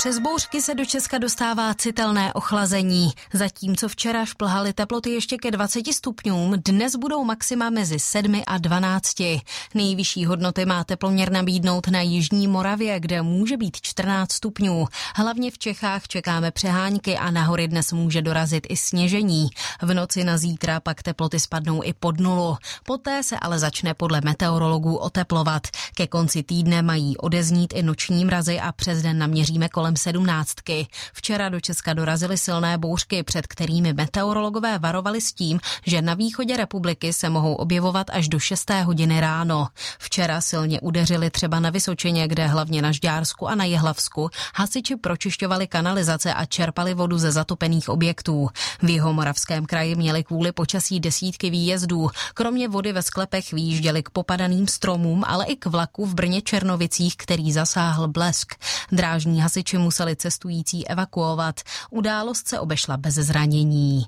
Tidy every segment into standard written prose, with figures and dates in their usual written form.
Přes bouřky se do Česka dostává citelné ochlazení. Zatímco včera šplhaly teploty ještě ke 20 stupňům, dnes budou maxima mezi 7 a 12. Nejvyšší hodnoty má teploměr nabídnout na jižní Moravě, kde může být 14 stupňů. Hlavně v Čechách čekáme přehánky a na hory dnes může dorazit i sněžení. V noci na zítra pak teploty spadnou i pod nulu. Poté se ale začne podle meteorologů oteplovat. Ke konci týdne mají odeznít i noční mrazy a přes den naměříme kolem 17. Včera do Česka dorazily silné bouřky, před kterými meteorologové varovali s tím, že na východě republiky se mohou objevovat až do 6. hodiny ráno. Včera silně udeřili třeba na Vysočině, kde hlavně na Žďársku a na Jihlavsku hasiči pročišťovali kanalizace a čerpali vodu ze zatopených objektů. V Jihomoravském kraji měli kvůli počasí desítky výjezdů. Kromě vody ve sklepech vyjížděli k popadaným stromům, ale i k vlaku v Brně Černovicích, který zasáhl blesk. Drážní hasiči museli cestující evakuovat. Událost se obešla bez zranění.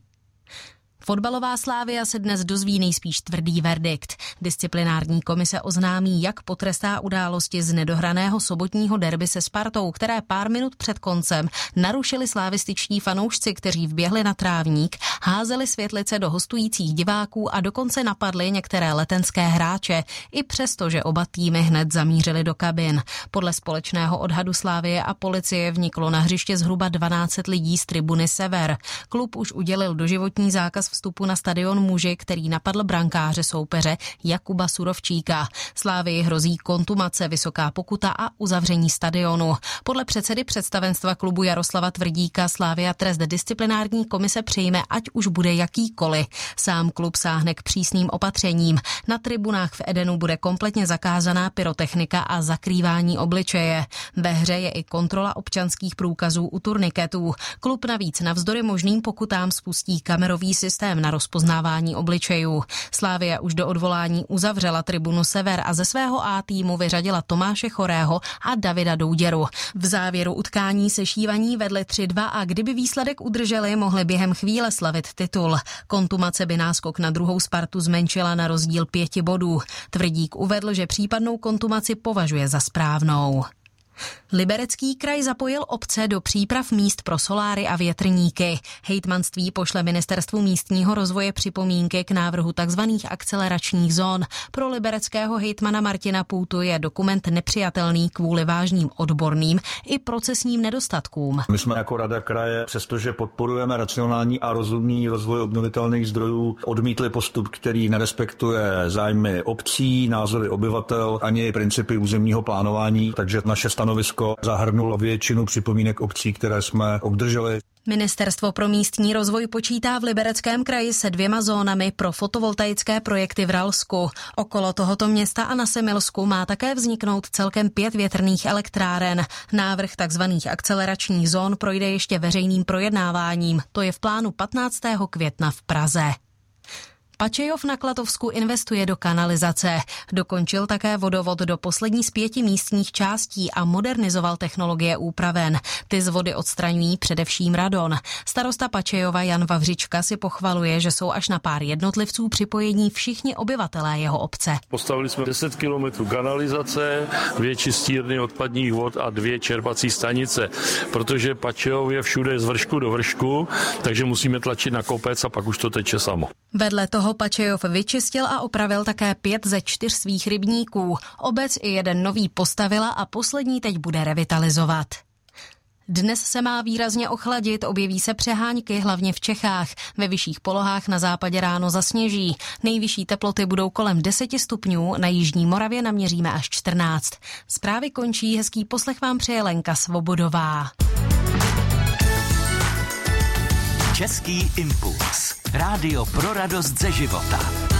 Fotbalová Slavia se dnes dozví nejspíš tvrdý verdikt. Disciplinární komise oznámí, jak potrestá události z nedohraného sobotního derby se Spartou, které pár minut před koncem narušili slavističtí fanoušci, kteří vběhli na trávník, házeli světlice do hostujících diváků a dokonce napadli některé letenské hráče, i přesto, že oba týmy hned zamířili do kabin. Podle společného odhadu Slavie a policie vniklo na hřiště zhruba 12 lidí z tribuny Sever. Klub už udělil doživotní zákaz vstupu na stadion muži, který napadl brankáře soupeře Jakuba Surovčíka. Slavii hrozí kontumace, vysoká pokuta a uzavření stadionu. Podle předsedy představenstva klubu Jaroslava Tvrdíka Slavia trest disciplinární komise přijme, ať už bude jakýkoliv. Sám klub sáhne k přísným opatřením. Na tribunách v Edenu bude kompletně zakázaná pyrotechnika a zakrývání obličeje. Ve hře je i kontrola občanských průkazů u turniketů. Klub navíc navzdory možným pokutám spustí kamerový systém na rozpoznávání obličejů. Slavia už do odvolání uzavřela tribunu Sever a ze svého A týmu vyřadila Tomáše Chorého a Davida Douděru. V závěru utkání se Šívaní vedli 3-2 a kdyby výsledek udrželi, mohli během chvíle slavit titul. Kontumace by náskok na druhou Spartu zmenšila na rozdíl 5 bodů. Tvrdík uvedl, že případnou kontumaci považuje za správnou. Liberecký kraj zapojil obce do příprav míst pro soláry a větrníky. Hejtmanství pošle Ministerstvu místního rozvoje připomínky k návrhu tzv. Akceleračních zón. Pro libereckého hejtmana Martina Půtu je dokument nepřijatelný kvůli vážným odborným i procesním nedostatkům. My jsme jako Rada kraje, přestože podporujeme racionální a rozumný rozvoj obnovitelných zdrojů, odmítli postup, který nerespektuje zájmy obcí, názory obyvatel ani principy územního plánování, takže naše stanovisko zahrnulo většinu připomínek obcí, které jsme obdrželi. Ministerstvo pro místní rozvoj počítá v Libereckém kraji se 2 zónami pro fotovoltaické projekty v Ralsku. Okolo tohoto města a na Semilsku má také vzniknout celkem 5 větrných elektráren. Návrh tzv. Akceleračních zón projde ještě veřejným projednáváním. To je v plánu 15. května v Praze. Pačejov na Klatovsku investuje do kanalizace. Dokončil také vodovod do poslední z 5 místních částí a modernizoval technologie úpraven. Ty z vody odstraňují především radon. Starosta Pačejova Jan Vavřička si pochvaluje, že jsou až na pár jednotlivců připojení všichni obyvatelé jeho obce. Postavili jsme 10 kilometrů kanalizace, 2 čistírny odpadních vod a 2 čerpací stanice, protože Pačejov je všude z vršku do vršku, takže musíme tlačit na kopec a pak už to teče samo. Vedle toho Pačejov vyčistil a opravil také 5 ze 4 svých rybníků. Obec i 1 nový postavila a poslední teď bude revitalizovat. Dnes se má výrazně ochladit, objeví se přehánky hlavně v Čechách. Ve vyšších polohách na západě ráno zasněží. Nejvyšší teploty budou kolem 10 stupňů, na jižní Moravě naměříme až 14. Zprávy končí, hezký poslech vám přeje Lenka Svobodová. Český impuls. Rádio pro radost ze života.